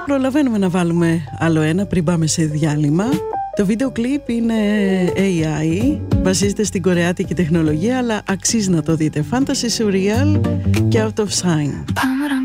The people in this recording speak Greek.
Προλαβαίνουμε να βάλουμε άλλο ένα πριν πάμε σε διάλειμμα. Το βίντεο κλιπ είναι AI, βασίζεται στην κορεάτικη τεχνολογία, αλλά αξίζει να το δείτε. Fantasy, surreal και out of sign.